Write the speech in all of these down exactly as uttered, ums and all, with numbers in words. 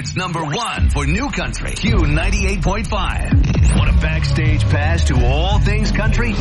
Internet's number one for new country, Q ninety-eight point five. Want a backstage pass to all things country?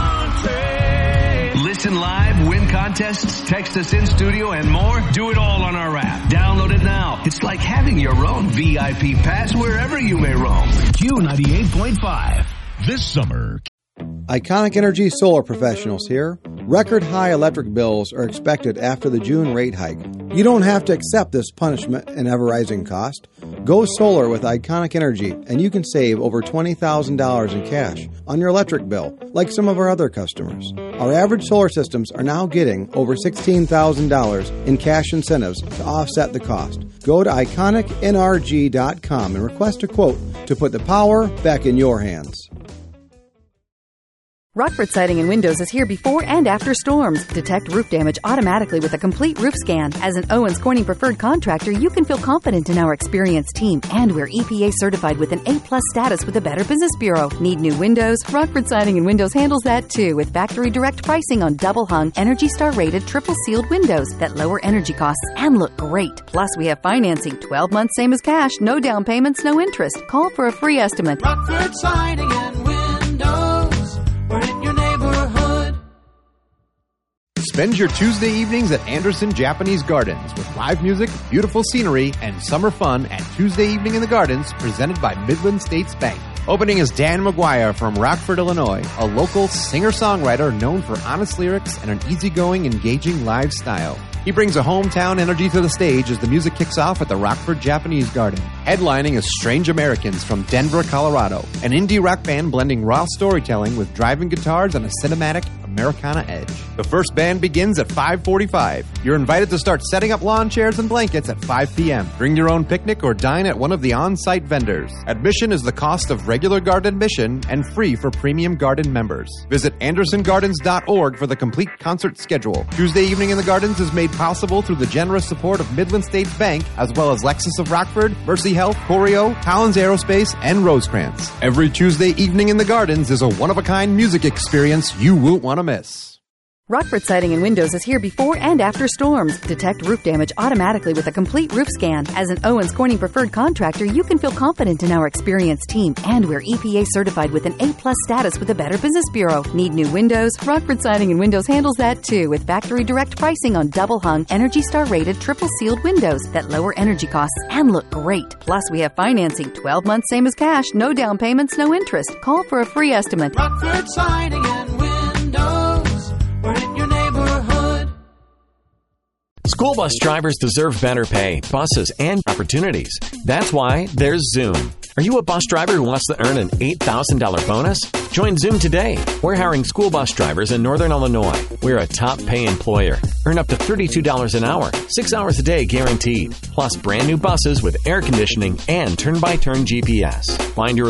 Country! Listen live, win contests, text us in studio, and more? Do it all on our app. Download it now. It's like having your own V I P pass wherever you may roam. Q ninety-eight point five. This summer. Iconic Energy Solar Professionals here. Record high electric bills are expected after the June rate hike. You don't have to accept this punishment and ever-rising cost. Go solar with Iconic Energy, and you can save over twenty thousand dollars in cash on your electric bill, like some of our other customers. Our average solar systems are now getting over sixteen thousand dollars in cash incentives to offset the cost. Go to iconic N R G dot com and request a quote to put the power back in your hands. Rockford Siding and Windows is here before and after storms. Detect roof damage automatically with a complete roof scan. As an Owens Corning preferred contractor, you can feel confident in our experienced team. And we're E P A certified with an A plus status with the Better Business Bureau. Need new windows? Rockford Siding and Windows handles that too, with factory direct pricing on double hung, Energy Star rated, triple sealed windows that lower energy costs and look great. Plus, we have financing, twelve months same as cash, no down payments, no interest. Call for a free estimate. Rockford Siding and Windows. We're in your neighborhood. Spend your Tuesday evenings at Anderson Japanese Gardens with live music, beautiful scenery, and summer fun at Tuesday Evening in the Gardens, presented by Midland States Bank. Opening is Dan McGuire from Rockford, Illinois, a local singer-songwriter known for honest lyrics and an easygoing, engaging live style. He brings a hometown energy to the stage as the music kicks off at the Rockford Japanese Garden. Headlining is Strange Americans from Denver, Colorado, an indie rock band blending raw storytelling with driving guitars and a cinematic Americana edge. The first band begins at five forty-five. You're invited to start setting up lawn chairs and blankets at five p.m. Bring your own picnic or dine at one of the on-site vendors. Admission is the cost of regular garden admission and free for premium garden members. Visit anderson gardens dot org for the complete concert schedule. Tuesday Evening in the Gardens is made possible through the generous support of Midland States Bank, as well as Lexus of Rockford, Mercy Health, Corio, Collins Aerospace, and Rosecrans. Every Tuesday Evening in the Gardens is a one-of-a-kind music experience you won't want to miss. Rockford Siding and Windows is here before and after storms. Detect roof damage automatically with a complete roof scan. As an Owens Corning preferred contractor, you can feel confident in our experienced team. And we're E P A certified with an A plus status with the Better Business Bureau. Need new windows? Rockford Siding and Windows handles that too, with factory direct pricing on double hung, Energy Star rated, triple sealed windows that lower energy costs and look great. Plus, we have financing, twelve months same as cash, no down payments, no interest. Call for a free estimate. Rockford Siding and Windows. We're in your neighborhood. School bus drivers deserve better pay, buses, and opportunities. That's why there's Zoom. Are you a bus driver who wants to earn an eight thousand dollars bonus? Join Zoom today. We're hiring school bus drivers in Northern Illinois. We're a top pay employer. Earn up to thirty-two dollars an hour, six hours a day guaranteed. Plus brand new buses with air conditioning and turn-by-turn G P S. Find your